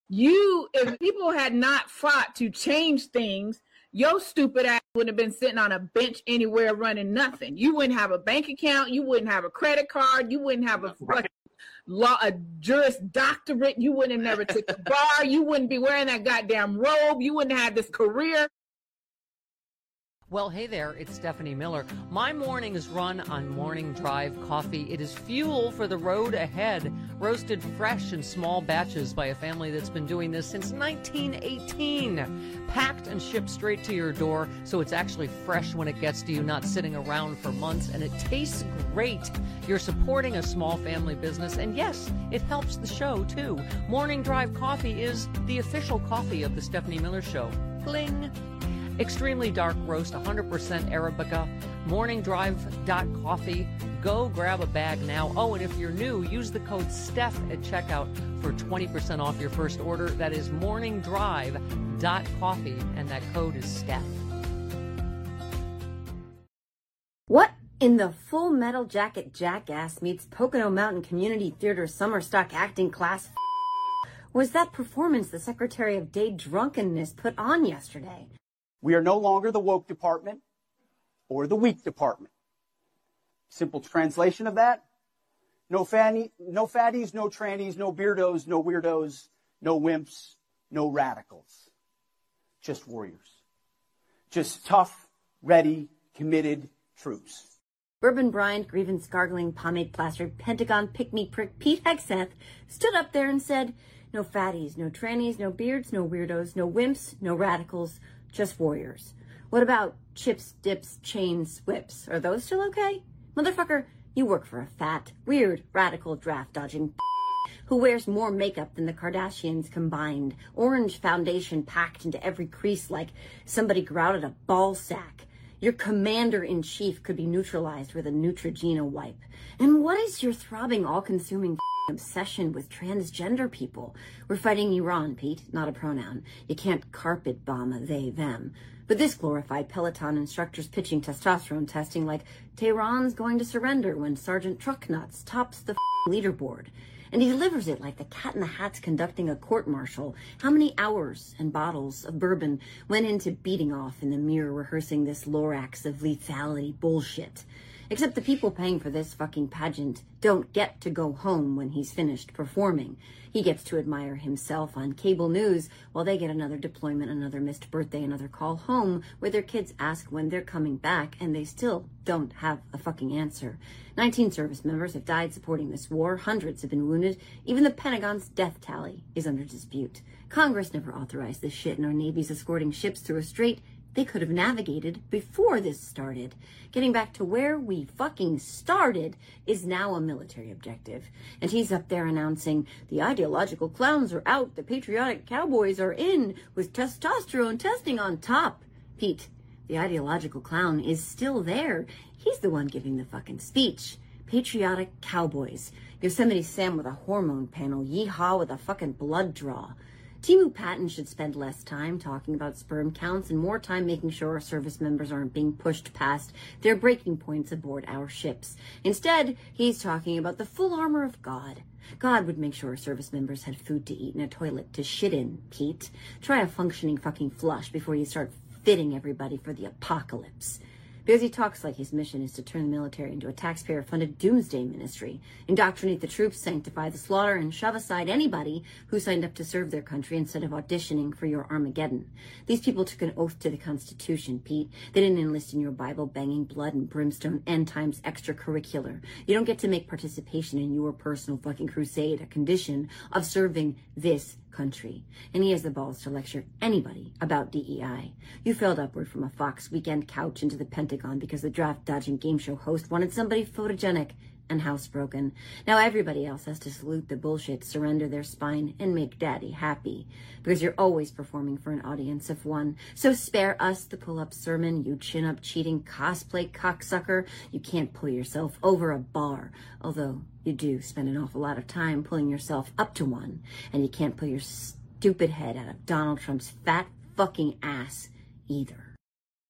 If people had not fought to change things, your stupid ass wouldn't have been sitting on a bench anywhere running nothing. You wouldn't have a bank account. You wouldn't have a credit card. You wouldn't have a Juris Doctorate. You wouldn't have never took the bar. You wouldn't be wearing that goddamn robe. You wouldn't have had this career. Well, hey there, it's Stephanie Miller. My mornings run on Morning Drive coffee. It is fuel for the road ahead, roasted fresh in small batches by a family that's been doing this since 1918. Packed and shipped straight to your door, so it's actually fresh when it gets to you, not sitting around for months, and it tastes great. You're supporting a small family business, and yes, it helps the show, too. Morning Drive coffee is the official coffee of the Stephanie Miller Show. Bling! Extremely dark roast, 100% Arabica, morningdrive.coffee. Go grab a bag now. Oh, and if you're new, use the code STEPH at checkout for 20% off your first order. That is morningdrive.coffee, and that code is STEPH. What in the Full Metal Jacket jackass meets Pocono Mountain Community Theater summer stock acting class was that performance the Secretary of Day Drunkenness put on yesterday? We are no longer the woke department or the weak department. Simple translation of that: no fatties, no trannies, no beardos, no weirdos, no wimps, no radicals. Just warriors. Just tough, ready, committed troops. Bourbon Bryant, grievance gargling, pomade plastered, Pentagon pick-me prick Pete Hegseth stood up there and said, no fatties, no trannies, no beards, no weirdos, no wimps, no radicals, just warriors. What about chips, dips, chains, whips? Are those still okay? Motherfucker, you work for a fat, weird, radical, draft-dodging who wears more makeup than the Kardashians combined. Orange foundation packed into every crease like somebody grouted a ball sack. Your commander-in-chief could be neutralized with a Neutrogena wipe. And what is your throbbing, all-consuming obsession with transgender people? We're fighting Iran, Pete, not a pronoun. You can't carpet bomb a they, them. But this glorified Peloton instructor's pitching testosterone testing like Tehran's going to surrender when Sergeant Trucknuts tops the leaderboard. And he delivers it like the Cat in the Hat's conducting a court-martial. How many hours and bottles of bourbon went into beating off in the mirror rehearsing this Lorax of lethality bullshit? Except the people paying for this fucking pageant don't get to go home when he's finished performing. He gets to admire himself on cable news while they get another deployment, another missed birthday, another call home where their kids ask when they're coming back and they still don't have a fucking answer. 19 service members have died supporting this war. Hundreds have been wounded. Even the Pentagon's death tally is under dispute. Congress never authorized this shit, and our Navy's escorting ships through a strait they could have navigated before this started. Getting back to where we fucking started is now a military objective. And he's up there announcing, the ideological clowns are out, the patriotic cowboys are in, with testosterone testing on top. Pete, the ideological clown is still there. He's the one giving the fucking speech. Patriotic cowboys. Yosemite Sam with a hormone panel. Yeehaw with a fucking blood draw. Timu Patton should spend less time talking about sperm counts and more time making sure our service members aren't being pushed past their breaking points aboard our ships. Instead, he's talking about the full armor of God. God would make sure our service members had food to eat and a toilet to shit in, Pete. Try a functioning fucking flush before you start fitting everybody for the apocalypse. Because he talks like his mission is to turn the military into a taxpayer-funded doomsday ministry, indoctrinate the troops, sanctify the slaughter, and shove aside anybody who signed up to serve their country instead of auditioning for your Armageddon. These people took an oath to the Constitution, Pete. They didn't enlist in your Bible-banging blood and brimstone end times extracurricular. You don't get to make participation in your personal fucking crusade a condition of serving this country. And he has the balls to lecture anybody about DEI. You failed upward from a Fox weekend couch into the Pentagon because the draft-dodging game show host wanted somebody photogenic and housebroken. Now everybody else has to salute the bullshit, surrender their spine, and make daddy happy. Because you're always performing for an audience of one. So spare us the pull-up sermon, you chin-up cheating cosplay cocksucker. You can't pull yourself over a bar. Although you do spend an awful lot of time pulling yourself up to one. And you can't pull your stupid head out of Donald Trump's fat fucking ass either.